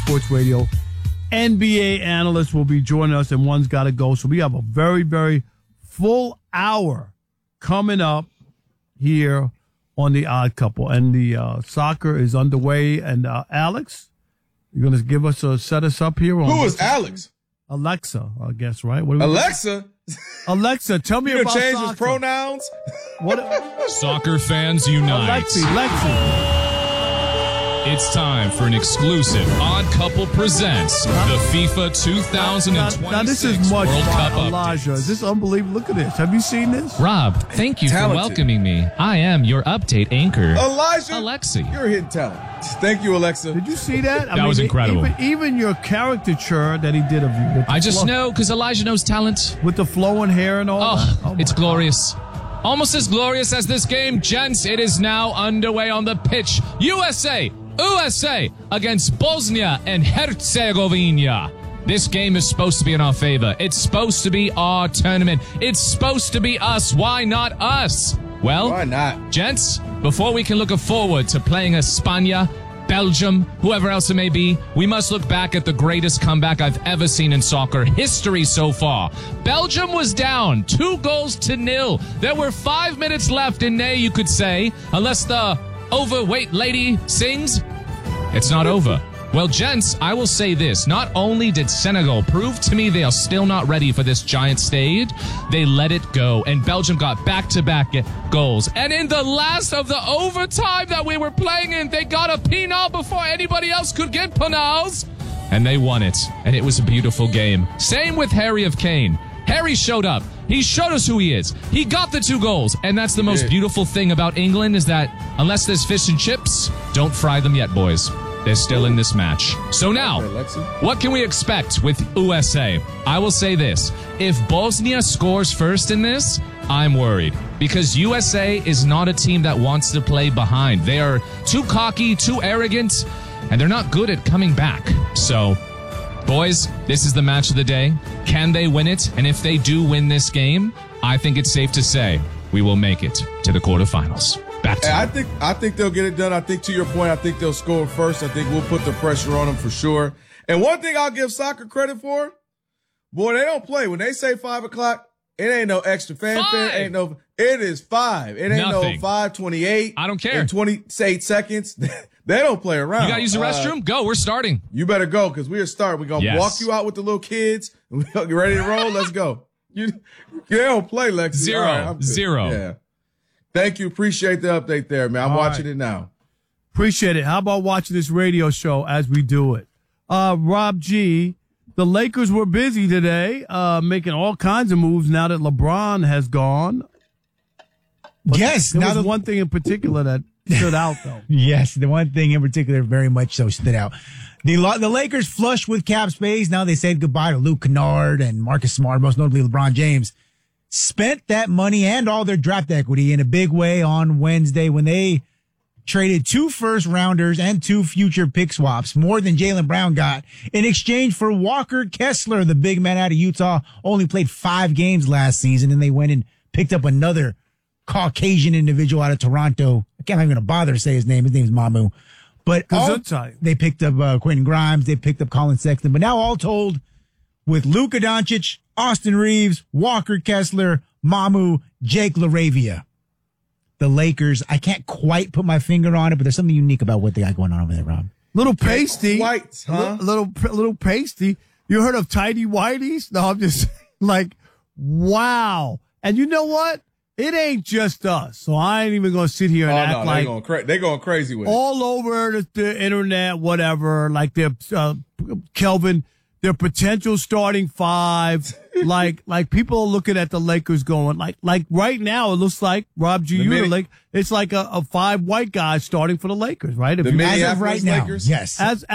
Sports Radio. NBA analysts will be joining us, and one's got to go. So we have a very, very full hour coming up here on The Odd Couple. And the soccer is underway. And Alex, you're going to give us set us up here? Who is Alex? Alexa, I guess, right? Alexa? Alexa, tell me about change soccer. His pronouns? What? Soccer fans unite. Lexi. It's time for an exclusive Odd Couple presents the FIFA 2026 now this is much World Cup Elijah. updates. Is this unbelievable? Look at this. Have you seen this? Rob, thank you for welcoming me. I am your update anchor, Elijah, Alexi. You're hitting talent. Thank you, Alexa. Did you see that? That was incredible. Even your caricature that he did of you. I just know because Elijah knows talent. With the flowing hair and all that. Oh, it's glorious. Almost as glorious as this game, gents. It is now underway on the pitch. USA against Bosnia and Herzegovina. This game is supposed to be in our favor. It's supposed to be our tournament. It's supposed to be us. Why not us? Well, why not? Gents, before we can look forward to playing España, Belgium, whoever else it may be, we must look back at the greatest comeback I've ever seen in soccer history so far. Belgium was down 2-0. There were 5 minutes left in nay, you could say, unless the overweight lady sings. It's not over. Well, gents, I will say this. Not only did Senegal prove to me they are still not ready for this giant stage, they let it go, and Belgium got back-to-back goals. And in the last of the overtime that we were playing in, they got a penal before anybody else could get penals, and they won it. And it was a beautiful game. Same with Harry of Kane. Harry showed up. He showed us who he is. He got the 2 goals. And that's the most beautiful thing about England is that unless there's fish and chips, don't fry them yet, boys. They're still in this match. So now, what can we expect with USA? I will say this. If Bosnia scores first in this, I'm worried. Because USA is not a team that wants to play behind. They are too cocky, too arrogant, and they're not good at coming back. So, boys, this is the match of the day. Can they win it? And if they do win this game, I think it's safe to say we will make it to the quarterfinals. Back to you. I think they'll get it done. I think, to your point, I think they'll score first. I think we'll put the pressure on them for sure. And one thing I'll give soccer credit for, boy, they don't play. When they say 5 o'clock, it ain't no extra fanfare. It is 5. It ain't no 5:28. I don't care. In 28 seconds. They don't play around. You got to use the restroom? Go. We're starting. You better go because we're starting. We're going to walk you out with the little kids. You ready to roll? Let's go. You don't play, Lexi. Zero. Yeah. Thank you. Appreciate the update there, man. I'm watching it now. Appreciate it. How about watching this radio show as we do it? Rob G., the Lakers were busy today, making all kinds of moves now that LeBron has gone. But yes. There was one thing in particular that stood out, though. Yes, the one thing in particular very much so stood out. The Lakers flushed with cap space. Now they said goodbye to Luke Kennard and Marcus Smart, most notably LeBron James. Spent that money and all their draft equity in a big way on Wednesday when they traded 2 first-rounders and 2 future pick swaps, more than Jaylen Brown got, in exchange for Walker Kessler, the big man out of Utah, only played 5 games last season, and they went and picked up another Caucasian individual out of Toronto. I can't even going to bother to say his name. His name's Mamu. But they picked up Quentin Grimes. They picked up Colin Sexton. But now all told, with Luka Doncic, Austin Reeves, Walker Kessler, Mamu, Jake LaRavia, the Lakers, I can't quite put my finger on it, but there's something unique about what they got going on over there, Rob. Little pasty. White, huh? Little pasty. You heard of Tidy Whiteys? No, I'm just like, wow. And you know what? It ain't just us. So I ain't even going to sit here and act like they're going crazy with it. All over the internet, whatever, like they're, Kelvin, their potential starting 5. like people are looking at the Lakers going like right now it looks like Rob G. It's like a 5 white guys starting for the Lakers, right? The Minneapolis right now, Lakers? yes.